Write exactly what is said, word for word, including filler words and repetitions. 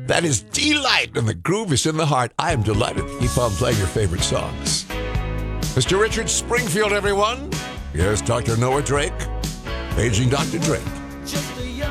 That is Delight, and the groove is in the heart. I am delighted to keep on playing your favorite songs. Mister Richard Springfield, everyone. Yes, Doctor Noah Drake. Paging Doctor Drake.